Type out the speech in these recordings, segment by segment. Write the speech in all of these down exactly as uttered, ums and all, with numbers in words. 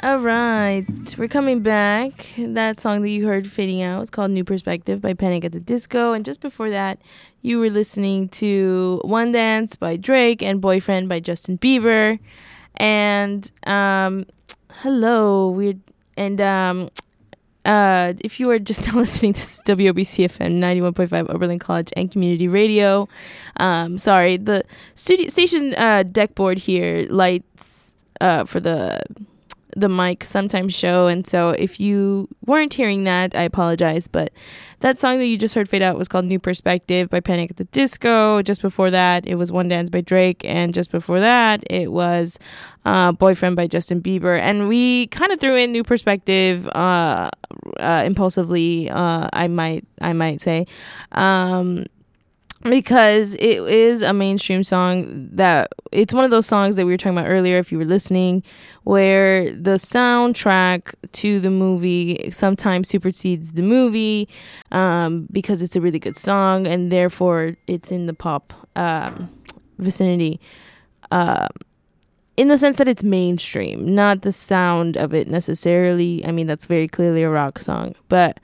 All right, we're coming back. That song that you heard fading out is called New Perspective by Panic at the Disco. And just before that, you were listening to One Dance by Drake and Boyfriend by Justin Bieber. And um, hello, we're and um, uh, if you are just now listening, this is W O B C F M ninety-one point five Oberlin College and Community Radio. Um, sorry, the studio station uh, deck board here lights uh, for the the mic sometimes show, and so if you weren't hearing that, I apologize. But that song that you just heard fade out was called New Perspective by Panic at the Disco. Just before that, it was One Dance by Drake, and just before that, it was uh, Boyfriend by Justin Bieber. And we kind of threw in New Perspective uh, uh, impulsively, uh, I might I might say, um, because it is a mainstream song that it's one of those songs that we were talking about earlier, if you were listening, where the soundtrack to the movie sometimes supersedes the movie um, because it's a really good song, and therefore it's in the pop um, vicinity uh, in the sense that it's mainstream, not the sound of it necessarily. I mean, that's very clearly a rock song, but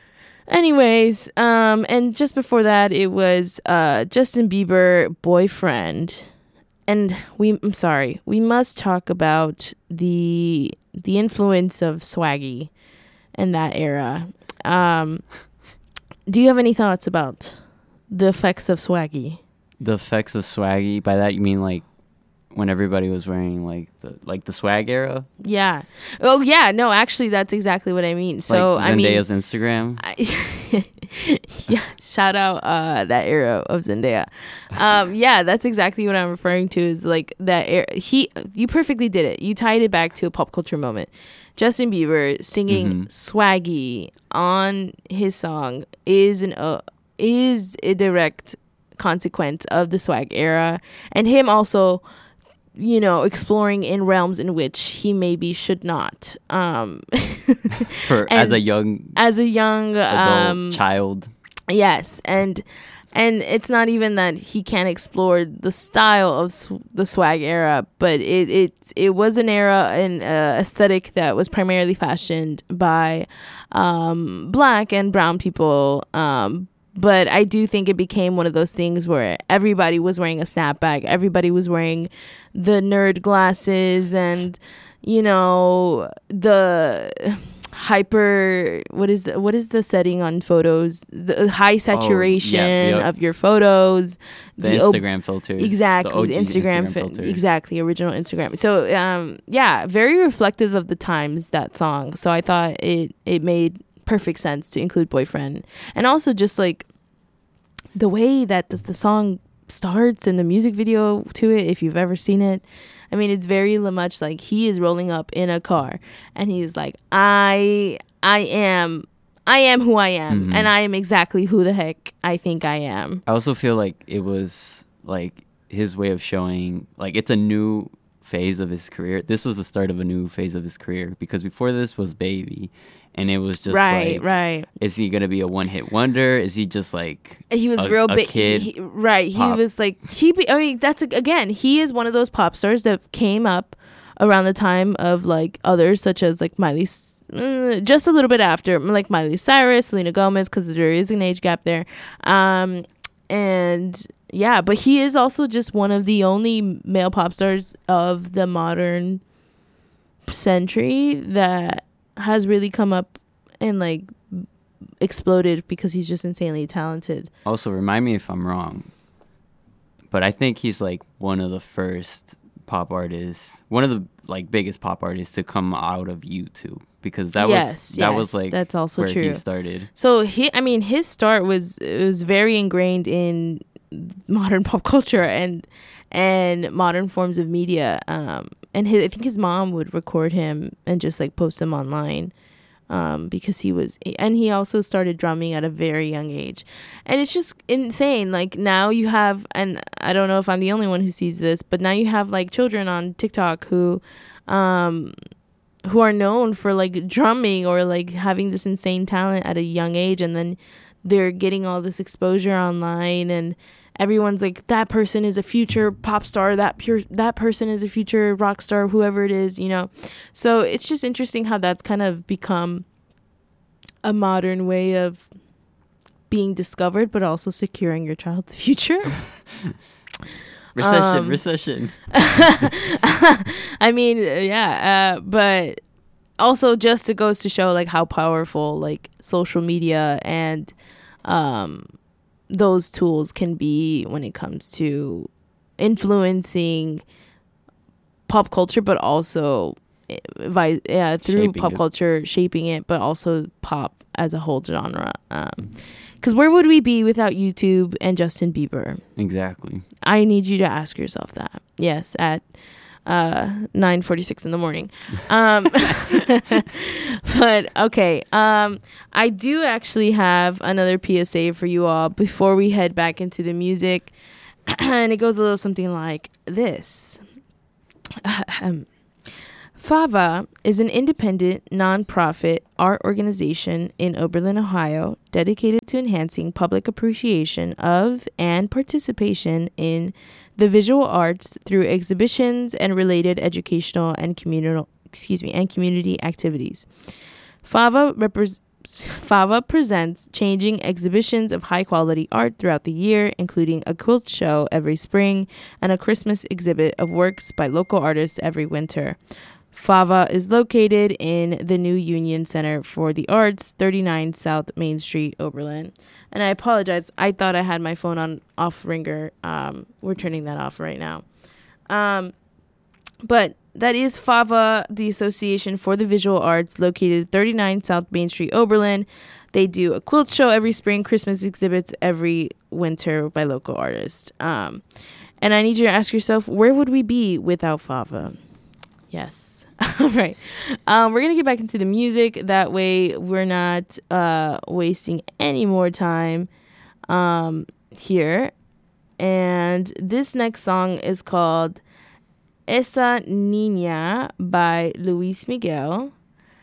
anyways, um, and just before that, it was uh, Justin Bieber, Boyfriend. And we, I'm sorry, we must talk about the the influence of Swaggy in that era. Um, do you have any thoughts about the effects of Swaggy? The effects of Swaggy, by that you mean like when everybody was wearing like the like the swag era? Yeah. Oh yeah. No, actually, that's exactly what I mean. So like I mean, Zendaya's Instagram. I, yeah. Shout out uh, that era of Zendaya. Um, yeah, that's exactly what I'm referring to. Is like that era. He, you perfectly did it. You tied it back to a pop culture moment. Justin Bieber singing Mm-hmm. Swaggy on his song is an uh, is a direct consequence of the swag era, and him also, you know, exploring in realms in which he maybe should not. Um, For as a young as a young adult um, child. Yes, and and it's not even that he can't explore the style of sw- the swag era, but it it it was an era and uh, aesthetic that was primarily fashioned by um, black and brown people. Um, But I do think it became one of those things where everybody was wearing a snapback. Everybody was wearing the nerd glasses and, you know, the hyper, what is what is the setting on photos? The high saturation oh, yeah, yep. of your photos. The, the Instagram o- filters. Exactly. The O G The Instagram, Instagram fi- filters. Exactly. Original Instagram. So, um, yeah, very reflective of the times, that song. So I thought it, it made perfect sense to include Boyfriend. And also just like the way that the, the song starts and the music video to it, if you've ever seen it, I mean, it's very much like he is rolling up in a car and he's like, I I am I am who I am, Mm-hmm. and I am exactly who the heck I think I am. I also feel like it was like his way of showing like it's a new phase of his career. This was the start of a new phase of his career, because before this was Baby, and it was just right, like, right. is he gonna be a one-hit wonder? Is he just like He was a, real a big, kid? he- right? pop? He was like he. Be, I mean, that's a, again, he is one of those pop stars that came up around the time of like others, such as like Miley, uh, just a little bit after, like Miley Cyrus, Selena Gomez, because there is an age gap there, um, and yeah, but he is also just one of the only male pop stars of the modern century that has really come up and like exploded, because he's just insanely talented. Also, remind me if I'm wrong, but I think he's like one of the first pop artists, one of the like biggest pop artists to come out of YouTube, because that yes, was that yes, was like that's also where true. he started. So he, I mean, his start was it was very ingrained in modern pop culture and and modern forms of media. Um, and his, I think his mom would record him and just like post him online. Um, because he was, and he also started drumming at a very young age. And it's just insane. Like now you have, and I don't know if I'm the only one who sees this, but now you have like children on TikTok who, um, who are known for like drumming or like having this insane talent at a young age. And then they're getting all this exposure online, and, everyone's like, that person is a future pop star, that pure that person is a future rock star, whoever it is, you know. So it's just interesting how that's kind of become a modern way of being discovered, but also securing your child's future. Recession, um, recession. I mean, yeah, uh, but also just it goes to show like how powerful like social media and um, those tools can be when it comes to influencing pop culture, but also vi- yeah, through Shaping pop it. culture, shaping it, but also pop as a whole genre. Um, Because where would we be without YouTube and Justin Bieber? Exactly. I need you to ask yourself that. Yes, at uh, nine forty-six in the morning. Um, but, okay. Um, I do actually have another P S A for you all before we head back into the music. And it goes a little something like this. Fava is an independent, nonprofit art organization in Oberlin, Ohio, dedicated to enhancing public appreciation of and participation in the visual arts through exhibitions and related educational and communal, excuse me, and community activities. Fava repres- Fava presents changing exhibitions of high-quality art throughout the year, including a quilt show every spring and a Christmas exhibit of works by local artists every winter. Fava is located in the new Union Center for the Arts, thirty-nine South Main Street, Oberlin. And I apologize. I thought I had my phone on off ringer. Um, we're turning that off right now. Um, but that is Fava, the Association for the Visual Arts, located at thirty-nine South Main Street, Oberlin. They do a quilt show every spring, Christmas exhibits every winter by local artists. Um, and I need you to ask yourself, where would we be without Fava? Yes. All right. Um, we're going to get back into the music. That way we're not uh, wasting any more time um, here. And this next song is called Esa Niña by Luis Miguel.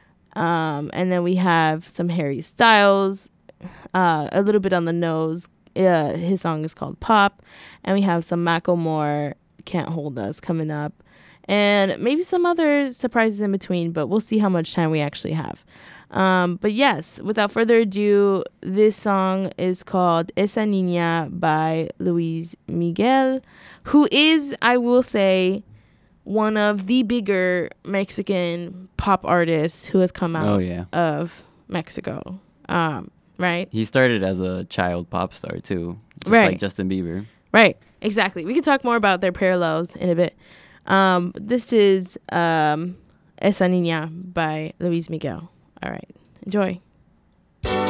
Um, and then we have some Harry Styles, uh, a little bit on the nose. Uh, his song is called Pop. And we have some Macklemore, Can't Hold Us, coming up. And maybe some other surprises in between, but we'll see how much time we actually have. Um, but yes, without further ado, this song is called Esa Niña by Luis Miguel, who is, I will say, one of the bigger Mexican pop artists who has come out Oh, yeah. of Mexico. Um, right? He started as a child pop star, too. Just Right. like Justin Bieber. Right, exactly. We can talk more about their parallels in a bit. Um, this is um, Esa Niña by Luis Miguel. All right, enjoy.